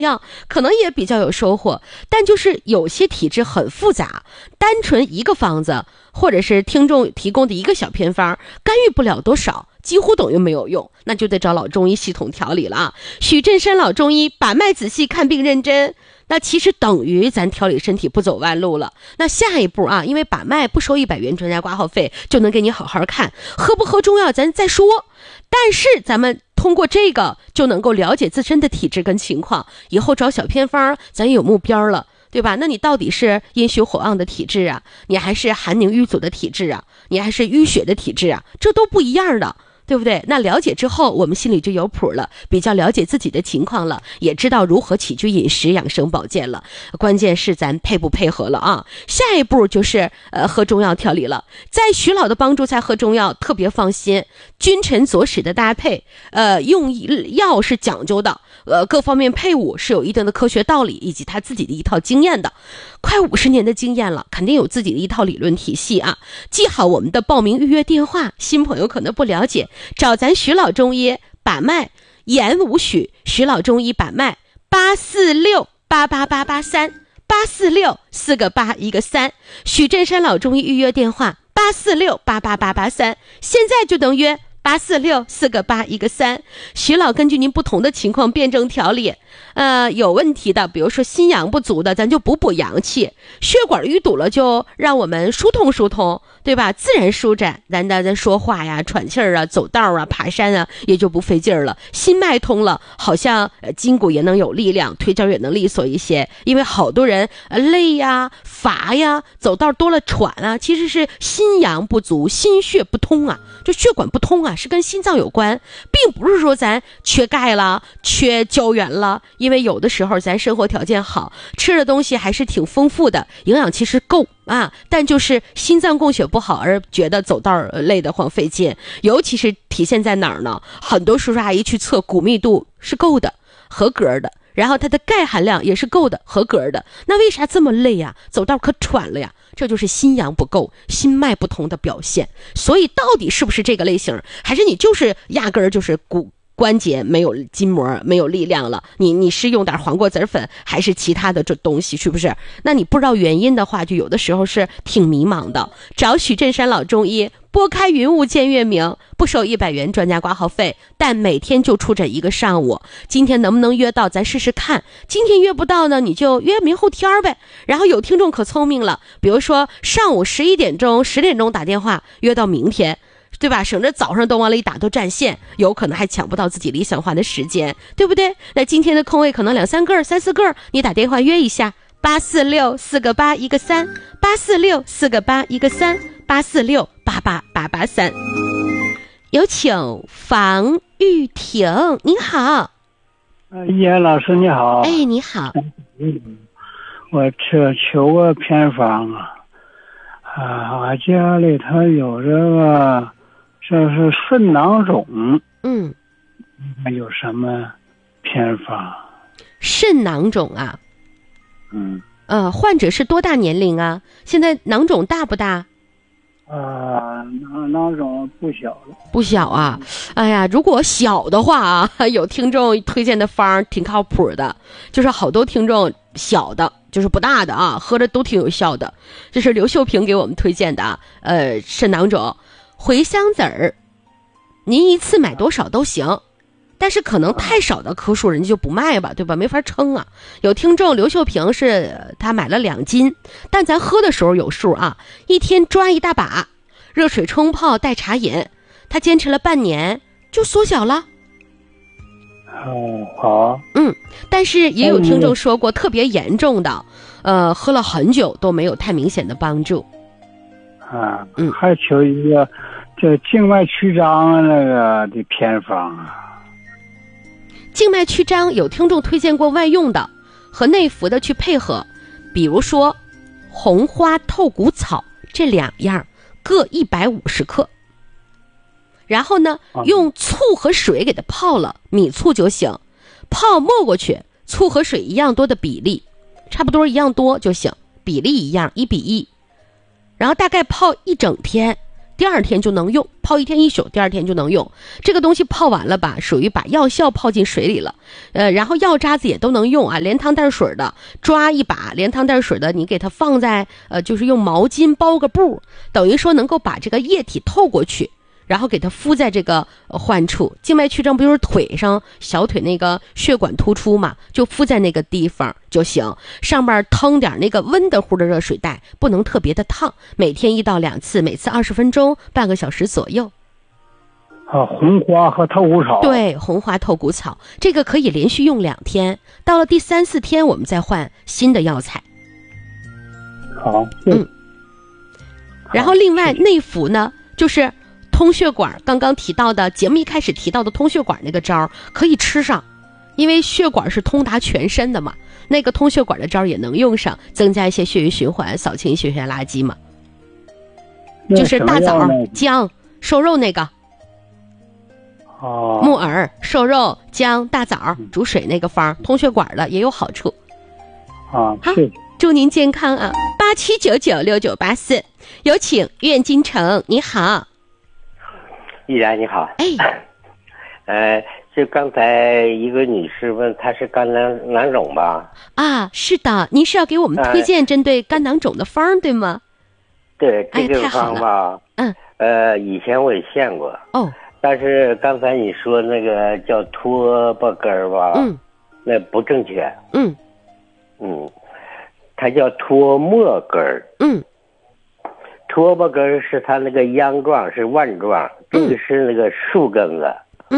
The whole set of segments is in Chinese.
药可能也比较有收获，但就是有些体质很复杂，单纯一个方子或者是听众提供的一个小偏方干预不了多少，几乎等于没有用，那就得找老中医系统调理了啊。许振山老中医把脉仔细，看病认真，那其实等于咱调理身体不走弯路了。那下一步啊，因为把脉不收100元专家挂号费，就能给你好好看，喝不喝中药咱再说，但是咱们通过这个就能够了解自身的体质跟情况，以后找小偏方咱也有目标了，对吧？那你到底是阴虚火旺的体质啊，你还是寒凝瘀阻的体质啊，你还是淤血的体质啊，这都不一样的，对不对？那了解之后我们心里就有谱了，比较了解自己的情况了，也知道如何起居饮食养生保健了，关键是咱配不配合了啊。下一步就是喝中药调理了，在徐老的帮助下喝中药特别放心，君臣佐使的搭配，用药是讲究的，各方面配伍是有一定的科学道理以及他自己的一套经验的，快50年的经验了，肯定有自己的一套理论体系啊。记好我们的报名预约电话，新朋友可能不了解，找咱徐老中医把脉，言无许，徐老中医把脉846-88883，846-4个8一个3，许振山老中医预约电话846-88883，现在就能约846-4个8一个3，徐老根据您不同的情况辩证调理。有问题的，比如说心阳不足的，咱就补阳气；血管淤堵了，就让我们疏通，对吧？自然舒展，咱说话呀、喘气儿啊、走道啊、爬山啊，也就不费劲儿了。心脉通了，好像筋骨也能有力量，腿脚也能利索一些。因为好多人累呀、乏呀，走道多了喘啊，其实是心阳不足、心血不通啊，就血管不通啊，是跟心脏有关，并不是说咱缺钙了、缺胶原了。因为有的时候咱生活条件好，吃的东西还是挺丰富的，营养其实够啊，但就是心脏供血不好而觉得走道累得慌费劲。尤其是体现在哪儿呢？很多叔叔阿姨去测骨密度是够的，合格的，然后它的钙含量也是够的，合格的，那为啥这么累呀？走道可喘了呀？这就是心阳不够、心脉不通的表现。所以到底是不是这个类型，还是你就是压根儿就是关节没有筋膜，没有力量了，你是用点黄瓜子粉还是其他的这东西，是不是？那你不知道原因的话，就有的时候是挺迷茫的。找许振山老中医，拨开云雾见月明，不收100元专家挂号费，但每天就出诊一个上午。今天能不能约到咱试试看，今天约不到呢，你就约明后天呗。然后有听众可聪明了，比如说上午11点钟、10点钟打电话约到明天，对吧？省着早上都往里打，都占线，有可能还抢不到自己理想化的时间，对不对？那今天的空位可能2、3个、3、4个，你打电话约一下，846-4个8一个3，846-4个8一个3，846-88883。有请房玉婷，您好。 叶老师你好。 哎，你好。 我求个偏方我家里头有这是肾囊肿，有什么偏方？ 肾囊肿啊？患者是多大年龄啊？现在囊肿大不大？ 囊肿不小了。 不小啊？哎呀，如果小的话啊，有听众推荐的方挺靠谱的，就是好多听众小的，就是不大的啊，喝着都挺有效的。这是刘秀平给我们推荐的啊。肾囊肿，茴香籽儿，您一次买多少都行，但是可能太少的颗数人家就不卖吧，对吧？没法称啊。有听众刘秀平是他买了2斤，但咱喝的时候有数啊，一天抓1大把，热水冲泡代茶饮，他坚持了半年就缩小了。 好。 但是也有听众说过特别严重的，喝了很久都没有太明显的帮助。 还求一个这静脉曲张那个的偏方啊。 静脉曲张有听众推荐过外用的和内服的去配合，比如说红花透骨草这2样各150克，然后呢用醋和水给它泡了，米醋就行，泡没过去，醋和水一样多的比例，差不多一样多就行，比例一样1:1，然后大概泡1整天， 第二天就能用，泡1天1宿，第二天就能用。这个东西泡完了吧，属于把药效泡进水里了，然后药渣子也都能用啊，连汤带水的抓一把，连汤带水的你给它放在就是用毛巾包个布，等于说能够把这个液体透过去。然后给它敷在这个患处，静脉曲张不就是腿上小腿那个血管突出嘛，就敷在那个地方就行。上面腾点那个温的乎的热水袋，不能特别的烫，每天1到2次，每次20分钟，半个小时左右。 红花和透骨草。 对，红花透骨草，这个可以连续用2天，到了第3、4天我们再换新的药材。 好， 然后另外内服呢，就是通血管，刚刚提到的节目一开始提到的通血管那个招可以吃上，因为血管是通达全身的嘛，那个通血管的招也能用上，增加一些血液循环，扫清血液垃圾嘛。就是大枣、姜、瘦肉那个。木耳、瘦肉、姜、大枣煮水那个方，通血管的也有好处。 好， 祝您健康啊！87996984，有请苑金城，你好。 依然你好，就刚才一个女士问她是肝囊肿吧？ 啊，是的，您是要给我们推荐针对肝囊肿的方对吗？ 对，这个方吧，以前我也见过，但是刚才你说那个叫脱巴根儿吧，那不正确，它叫脱末根儿，脱巴根儿是它那个秧状，是腕状，这个是那个树根子。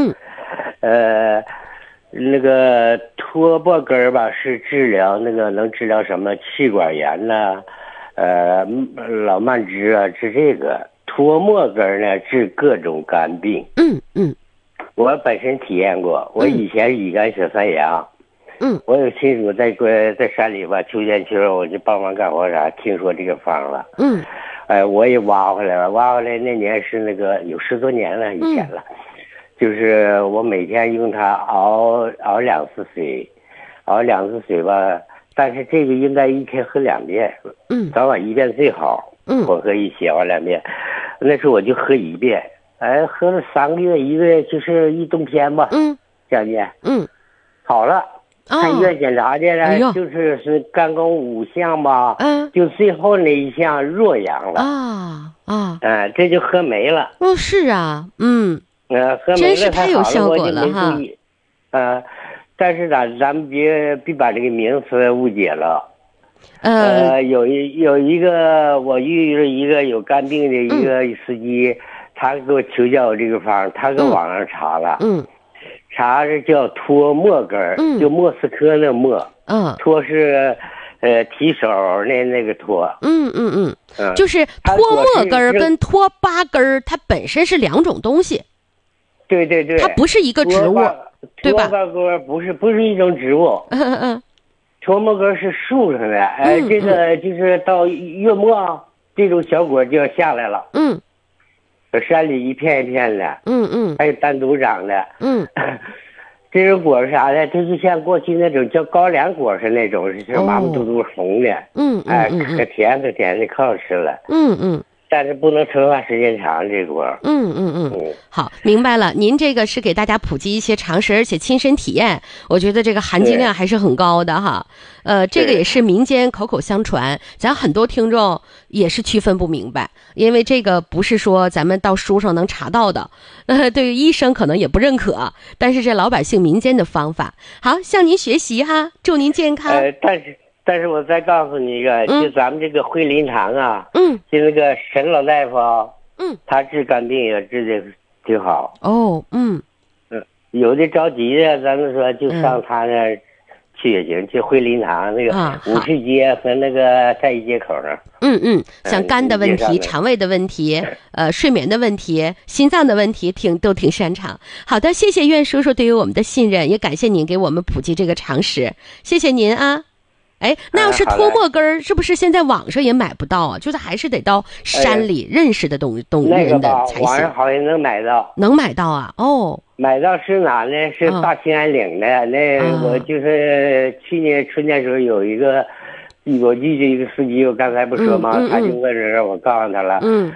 那个脱巴根儿吧是治疗那个能治疗什么气管炎呐、老慢支啊，治这个。脱末根儿呢治各种肝病。我本身体验过，我以前乙肝小三阳。我有亲属在山里吧，秋间秋我就帮忙干活啥，听说这个方了。我也挖回来了，挖回来那年是那个有10多年了，以前了。就是我每天用它熬2次水，熬2次水吧。但是这个应该1天喝2遍，早晚1遍最好，混合一起熬2遍。那时候我就喝1遍，喝了3个月，1个月就是1冬天吧，将近，好了。看医院检查去了，就是肝功5项吧，就最后那一项弱阳了，这就喝没了。 是啊， 喝没了， 真是太有效果了哈。 但是咱们别把这个名词误解了。有一个我遇了一个有肝病的一个司机，他给我求教我这个方，他搁网上查了，查是叫脱末根儿，就莫斯科那莫，脱是提手那个脱， 就是脱末根儿跟脱八根儿，它本身是2种东西。 对， 它不是一个植物，对吧？ 脱八根儿不是一种植物，脱末根儿是树上的，这个就是到月末这种小果就要下来了，山里一片一片的，还有单独长的，这种果是啥的？它就像过去那种叫高粱果是那种，是麻麻嘟嘟红的，可甜可甜的，可好吃了，但是不能存放时间长，这果。 好，明白了。您这个是给大家普及一些常识，而且亲身体验，我觉得这个含金量还是很高的哈。这个也是民间口口相传，咱很多听众也是区分不明白，因为这个不是说咱们到书上能查到的，对于医生可能也不认可，但是这老百姓民间的方法，好，向您学习哈，祝您健康。 但是我再告诉你一个，就咱们这个惠林堂啊，就那个沈老大夫啊，他治肝病也治的挺好。有的着急的，咱们说就上他那儿去也行，去惠林堂那个50街和那个在一街口上。像肝的问题、肠胃的问题、睡眠的问题、心脏的问题，都挺擅长。好的，谢谢苑叔叔对于我们的信任，也感谢您给我们普及这个常识，谢谢您啊。那要是脱末根儿，是不是现在网上也买不到啊？就是还是得到山里认识的人的才行。网上好像能买到， 能买到啊？ 买到是哪呢？是大兴安岭的。我就是去年春天时候有一个，我遇见一个司机，我刚才不说吗？他就问人，我告诉他了。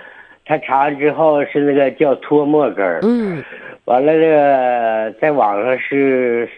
他查完之后是那个叫脱墨根儿，完了这个在网上是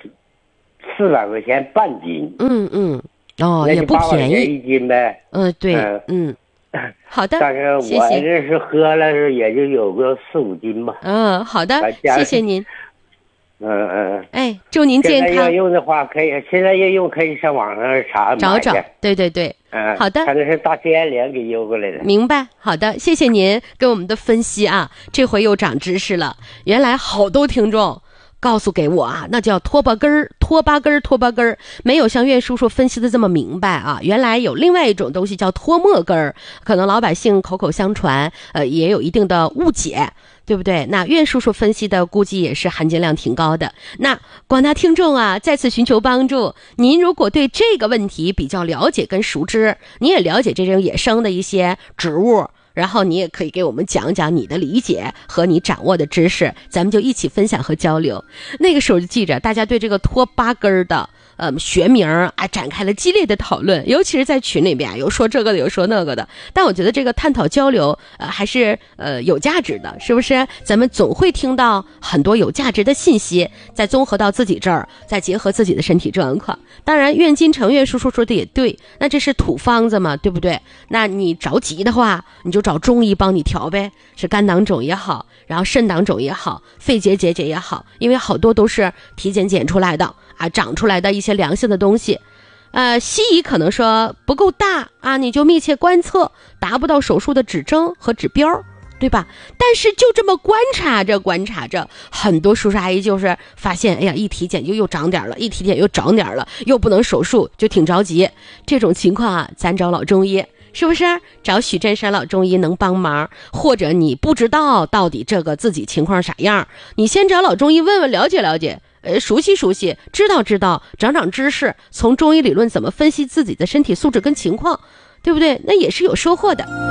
400块钱半斤， 也不便宜 ，1斤呗， 对，好的， 但是我这是喝了是也就有个4、5斤吧， 好的，谢谢您，哎，祝您健康。 现在要用的话可以，现在要用可以上网上查找，对，好的， 他那是大兴联给邮过来的。 明白，好的，谢谢您给我们的分析啊，这回又长知识了。原来好多听众告诉给我啊，那叫拖把根儿，没有像岳叔叔分析的这么明白啊。原来有另外一种东西叫脱墨根儿，可能老百姓口口相传，也有一定的误解，对不对？那岳叔叔分析的估计也是含金量挺高的。那广大听众啊，再次寻求帮助，您如果对这个问题比较了解跟熟知，你也了解这种野生的一些植物，然后你也可以给我们讲讲你的理解和你掌握的知识，咱们就一起分享和交流。那个时候就记着，大家对这个脱八根的学名啊展开了激烈的讨论，尤其是在群里边，有说这个的，有说那个的。但我觉得这个探讨交流还是有价值的，是不是？咱们总会听到很多有价值的信息，再综合到自己这儿，再结合自己的身体状况。当然苑金成岳叔叔说的也对，那这是土方子嘛，对不对？那你着急的话，你就找中医帮你调呗，是肝囊肿也好，然后肾囊肿也好，肺结节也好，因为好多都是体检检出来的啊，长出来的一些良性的东西。西医可能说不够大啊，你就密切观测，达不到手术的指征和指标，对吧？但是就这么观察着，很多叔叔阿姨就是发现，哎呀，一体检就又长点了，一体检又长点了，又不能手术，就挺着急。这种情况啊，咱找老中医，是不是？找许振山老中医能帮忙，或者你不知道到底这个自己情况啥样，你先找老中医问问，了解了解，熟悉，知道，长知识，从中医理论怎么分析自己的身体素质跟情况，对不对？那也是有收获的。